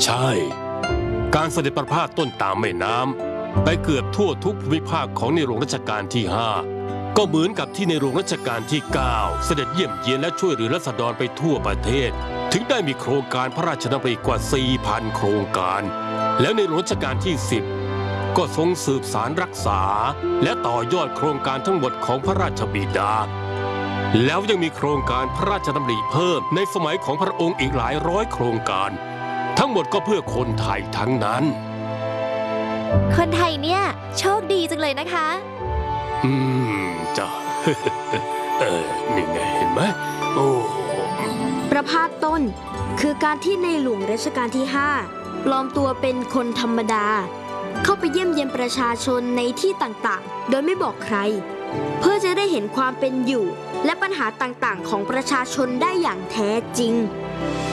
ใช่การเสด็จประพาสต้นตามแม่น้ำไปเกือบทั่วทุกภูมิภาคของในหลวงรัชกาลที่ 5ก็เหมือนกับที่ในหลวงรัชกาลที่ 9เสด็จเยี่ยมเยียนและช่วยเหลือราษฎรไปทั่วประเทศถึงได้มีโครงการพระราชดำริกว่า 4,000 โครงการแล้วในหลวงรัชกาลที่ 10ก็ทรงสืบสารรักษาและต่อยอดโครงการทั้งหมดของพระราชบิดาแล้วยังมีโครงการพระราชดำริเพิ่มในสมัยของพระองค์อีกหลายร้อยโครงการทั้งหมดก็เพื่อคนไทยทั้งนั้นคนไทยเนี่ยโชคดีจังเลยนะคะจ้ะ นี่ไงเห็นไหมโอ้ประพาสต้นคือการที่ในหลวงรัชกาลที่ 5ปลอมตัวเป็นคนธรรมดาเข้าไปเยี่ยมเยียนประชาชนในที่ต่างๆโดยไม่บอกใครเพื่อจะได้เห็นความเป็นอยู่และปัญหาต่างๆของประชาชนได้อย่างแท้จริง